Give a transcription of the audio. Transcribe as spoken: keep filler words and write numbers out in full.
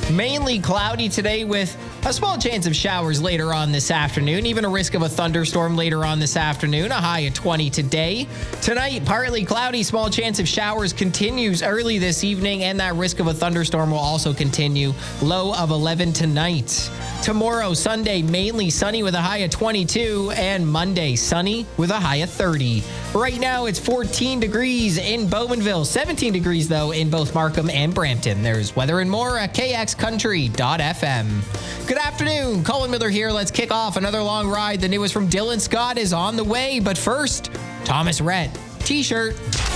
Mainly cloudy today with a small chance of showers later on this afternoon, even a risk of a thunderstorm later on this afternoon, a high of twenty today. Tonight, partly cloudy, small chance of showers continues early this evening, and that risk of a thunderstorm will also continue, low of eleven tonight. Tomorrow, Sunday, mainly sunny with a high of twenty-two, and Monday, sunny with a high of thirty. Right now, it's fourteen degrees in Bowmanville, seventeen degrees, though, in both Markham and Brampton. There's weather and more at K X country dot f m. Good afternoon. Colin Miller here. Let's kick off another long ride. The newest from Dylan Scott is on the way. But first, Thomas Rhett, T-shirt.